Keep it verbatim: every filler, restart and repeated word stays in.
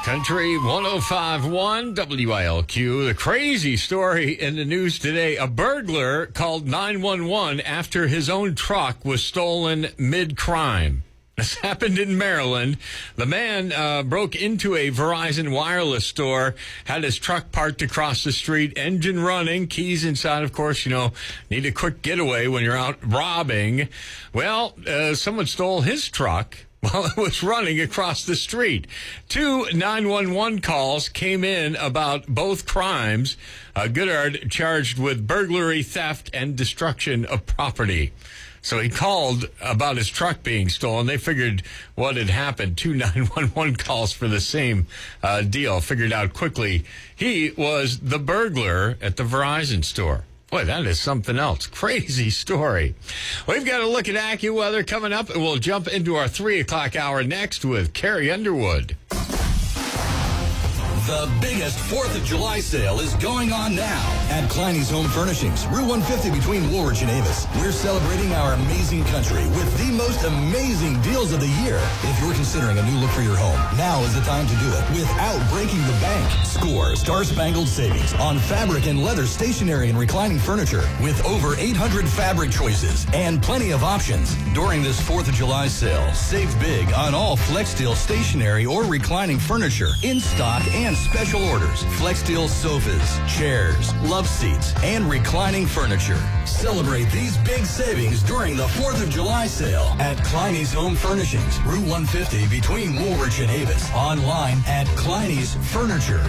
Country one oh five point one W I L Q. The crazy story in the news today. A burglar called nine one one after his own truck was stolen mid-crime. This happened in Maryland. The man uh, broke into a Verizon wireless store, had his truck parked across the street, engine running, keys inside, of course. You know, need a quick getaway when you're out robbing. Well, uh, someone stole his truck while it was running across the street. Two nine one one calls came in about both crimes. Uh, Goodard charged with burglary, theft, and destruction of property. So he called about his truck being stolen. They figured what had happened. Two nine one one calls for the same uh, deal. Figured out quickly he was the burglar at the Verizon store. Boy, that is something else. Crazy story. We've got a look at AccuWeather coming up, and we'll jump into our three o'clock hour next with Carrie Underwood. The biggest fourth of July sale is going on now at Kleiny's Home Furnishings, Route one fifty between Woolwich and Avis. We're celebrating our amazing country with the most amazing deals of the year. If you're considering a new look for your home, now is the time to do it without breaking the bank. Score star-spangled savings on fabric and leather stationery and reclining furniture with over eight hundred fabric choices and plenty of options. During this fourth of July sale, save big on all FlexSteel stationery or reclining furniture in stock and special orders. FlexSteel sofas, chairs, love seats, and reclining furniture. Celebrate these big savings during the fourth of July sale at Kleiny's Home Furnishings, Route one fifty between Woolwich and Avis. Online at Kleiny's Furniture.